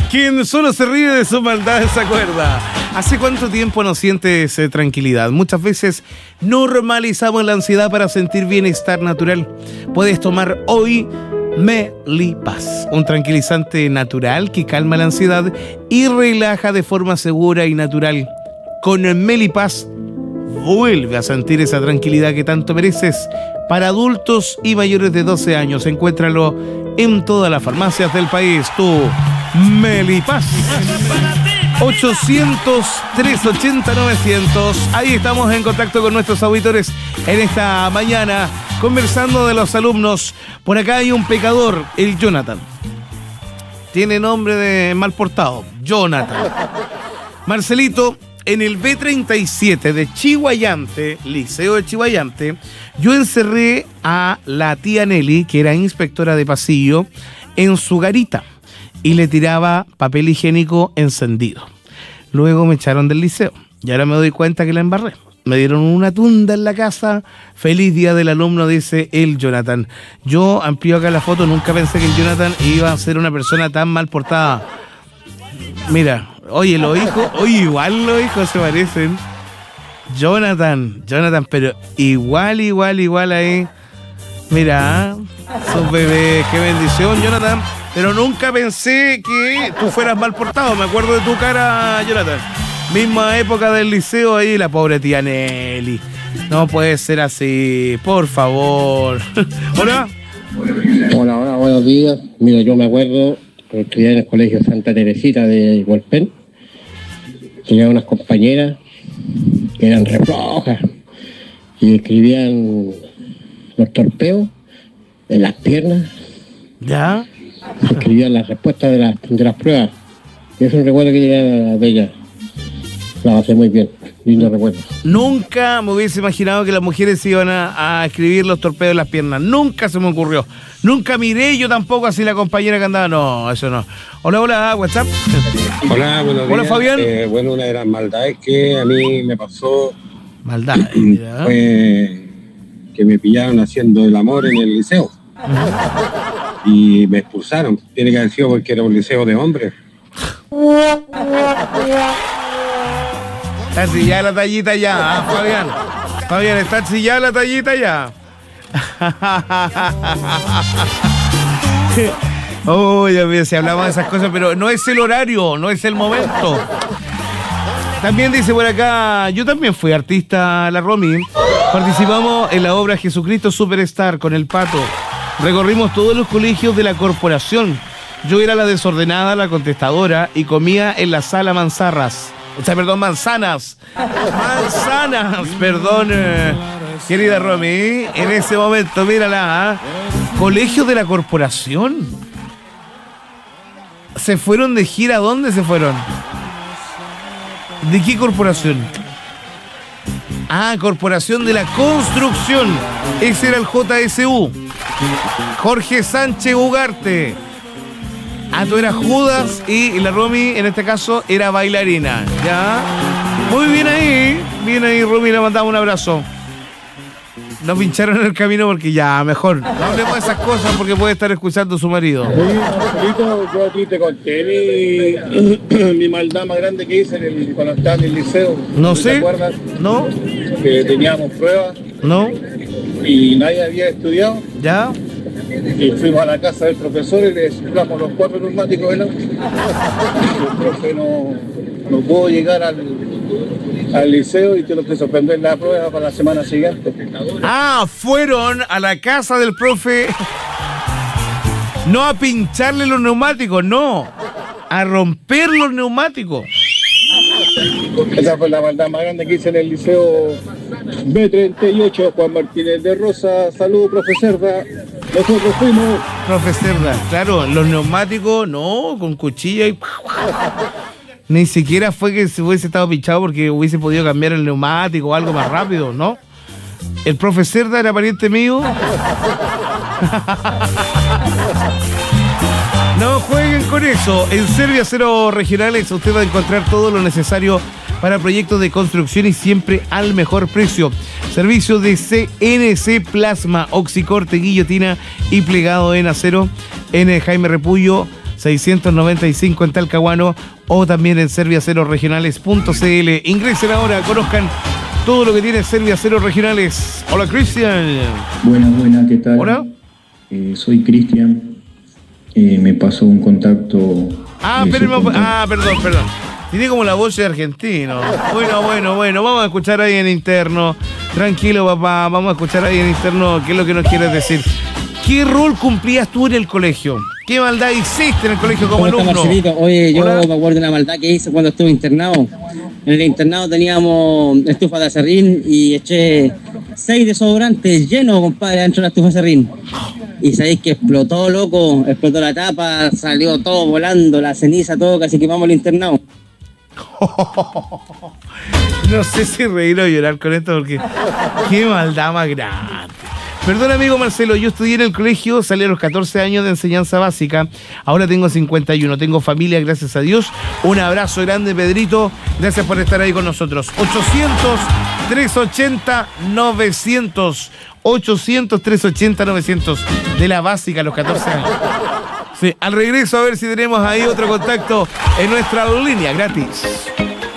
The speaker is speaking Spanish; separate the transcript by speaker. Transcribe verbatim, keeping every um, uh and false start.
Speaker 1: Quien solo se ríe de su maldad se acuerda. ¿Hace cuánto tiempo no sientes eh, tranquilidad? Muchas veces normalizamos la ansiedad para sentir bienestar natural. Puedes tomar hoy Melipaz, un tranquilizante natural que calma la ansiedad y relaja de forma segura y natural. Con Melipaz vuelve a sentir esa tranquilidad que tanto mereces. Para adultos y mayores de doce años, encuéntralo en todas las farmacias del país. Tu Melipaz. ochocientos, trescientos ochenta, novecientos. Ahí estamos en contacto con nuestros auditores en esta mañana, conversando de los alumnos. Por acá hay un pecador, el Jonathan. Tiene nombre de mal portado, Jonathan. Marcelito, en el B treinta y siete de Chihuayante, Liceo de Chihuayante, yo encerré a la tía Nelly, que era inspectora de pasillo, en su garita y le tiraba papel higiénico encendido. Luego me echaron del liceo y ahora me doy cuenta que la embarré. Me dieron una tunda en la casa. Feliz día del alumno, dice el Jonathan. Yo amplío acá la foto, nunca pensé que el Jonathan iba a ser una persona tan mal portada. Mira, oye, los hijos, oye, igual los hijos se parecen. Jonathan, Jonathan, pero igual, igual, igual ahí. Mira, sus bebés, qué bendición, Jonathan. Pero nunca pensé que tú fueras mal portado. Me acuerdo de tu cara, Jonathan. Misma época del liceo ahí, la pobre tía Nelly. No puede ser así, por favor. Hola.
Speaker 2: Hola, hola, buenos días. Mira, yo me acuerdo, estudié en el colegio Santa Teresita de Hualpén. Tenía unas compañeras que eran re flojas y escribían los torpeos en las piernas.
Speaker 1: ¿Ya?
Speaker 2: Escribían las respuestas de las, de las pruebas. Y es un recuerdo que tenía de ella. La pasé muy bien, lindo recuerdo.
Speaker 1: Nunca me hubiese imaginado que las mujeres iban a, a escribir los torpedos en las piernas. Nunca se me ocurrió. Nunca miré yo tampoco así la compañera que andaba. No, eso no. Hola, hola, WhatsApp.
Speaker 3: Hola, buenos días.
Speaker 1: Hola, Fabián.
Speaker 3: Eh, bueno, una de las maldades que a mí me pasó
Speaker 1: Maldad.
Speaker 3: fue que me pillaron haciendo el amor en el liceo. Y me expulsaron. Tiene que haber sido porque era un liceo de hombres.
Speaker 1: Está chillada la tallita ya, ¿ah, Fabián? Fabián, está chillada la tallita ya. Oye, oh, si hablamos de esas cosas, pero no es el horario, no es el momento. También dice por acá, yo también fui artista, la Romy. Participamos en la obra Jesucristo Superstar con el Pato. Recorrimos todos los colegios de la corporación. Yo era la desordenada, la contestadora, y comía en la sala manzarras. O sea, perdón, manzanas. Manzanas, perdón, eh, querida Romy. En ese momento, mírala. ¿eh? Colegio de la corporación. ¿Se fueron de gira? ¿Dónde se fueron? ¿De qué corporación? Ah, Corporación de la Construcción. Ese era el J S U. Jorge Sánchez Ugarte. Ah, tú eras Judas y la Romy, en este caso, era bailarina. ¿Ya? Muy bien ahí. Bien ahí, Romy, le mandamos un abrazo. Nos pincharon en el camino porque ya, mejor. No hablemos de esas cosas porque puede estar escuchando su marido.
Speaker 2: Oye, Marcelito, yo a ti te conté mi, mi maldad más grande que hice en el, cuando estaba en el liceo.
Speaker 1: No sé.
Speaker 2: ¿Te acuerdas?
Speaker 1: ¿No?
Speaker 2: Que teníamos pruebas.
Speaker 1: ¿No?
Speaker 2: Y nadie había estudiado.
Speaker 1: ¿Ya?
Speaker 2: Y fuimos a la casa del profesor y le soplamos los cuatro neumáticos del auto. El profe no, no pudo llegar al, al liceo y tuvo que suspender la prueba para la semana siguiente.
Speaker 1: Ah, fueron a la casa del profe no a pincharle los neumáticos, no, a romper los neumáticos.
Speaker 2: Esa fue la maldad más grande que hice en el liceo B treinta y ocho, Juan Martínez de Rosa. Saludos, profe Cerda. Nosotros fuimos.
Speaker 1: Profe Cerda, claro, los neumáticos, no, con cuchilla y... Ni siquiera fue que se hubiese estado pinchado porque hubiese podido cambiar el neumático o algo más rápido, ¿no? El profe Cerda era pariente mío. No jueguen con eso. En Servio Acero Regionales usted va a encontrar todo lo necesario para proyectos de construcción y siempre al mejor precio. Servicio de C N C Plasma, oxicorte, guillotina y plegado en acero en Jaime Repullo seiscientos noventa y cinco en Talcahuano o también en serviaceroregionales punto c l. Ingresen ahora, conozcan todo lo que tiene Serviaceros Regionales. Hola, Cristian.
Speaker 4: Buenas, buenas, ¿qué tal?
Speaker 1: Hola.
Speaker 4: Eh, soy Cristian. Eh, me pasó un contacto.
Speaker 1: Ah, pero, ah, perdón, perdón. Tiene como la voz de argentino. Bueno, bueno, bueno. Vamos a escuchar ahí en interno. Tranquilo, papá. Vamos a escuchar ahí en interno qué es lo que nos quieres decir. ¿Qué rol cumplías tú en el colegio? ¿Qué maldad hiciste en el colegio como
Speaker 5: ¿Cómo
Speaker 1: alumno?
Speaker 5: está, Oye, yo
Speaker 1: Hola.
Speaker 5: me acuerdo de una maldad que hice cuando estuve internado. En el internado teníamos estufa de acerrín y eché seis desodorantes llenos, compadre, dentro de la estufa de acerrín. Y sabéis que explotó, loco. Explotó la tapa, salió todo volando, la ceniza, todo, casi quemamos el internado.
Speaker 1: No sé si reír o llorar con esto porque qué maldad más grande. Perdón, amigo Marcelo, yo estudié en el colegio, salí a los catorce años de enseñanza básica, ahora tengo cincuenta y uno, tengo familia, gracias a Dios. Un abrazo grande, Pedrito, gracias por estar ahí con nosotros. ochocientos, trescientos ochenta, novecientos, ochocientos, trescientos ochenta, novecientos, de la básica a los catorce años. Sí, al regreso a ver si tenemos ahí otro contacto en nuestra línea gratis.